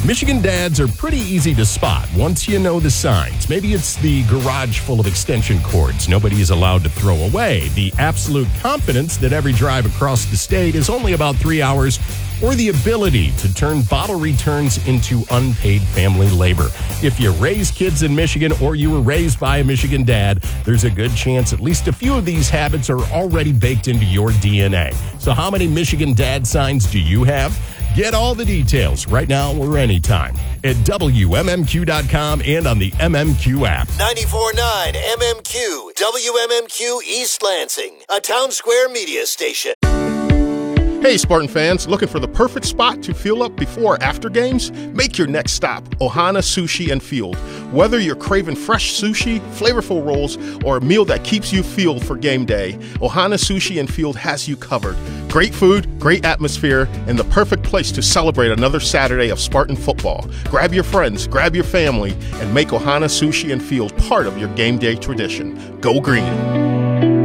Michigan dads are pretty easy to spot once you know the signs. Maybe it's the garage full of extension cords nobody is allowed to throw away, the absolute confidence that every drive across the state is only about 3 hours, or the ability to turn bottle returns into unpaid family labor. If you raise kids in Michigan or you were raised by a Michigan dad, there's a good chance at least a few of these habits are already baked into your DNA. So how many Michigan dad signs do you have? Get all the details right now or anytime at WMMQ.com and on the MMQ app. 94.9 MMQ, WMMQ East Lansing, a Town Square media station. Hey, Spartan fans, looking for the perfect spot to fuel up before or after games? Make your next stop Ohana Sushi and Field. Whether you're craving fresh sushi, flavorful rolls, or a meal that keeps you fueled for game day, Ohana Sushi and Field has you covered. Great food, great atmosphere, and the perfect place to celebrate another Saturday of Spartan football. Grab your friends, grab your family, and make Ohana Sushi and Field part of your game day tradition. Go green.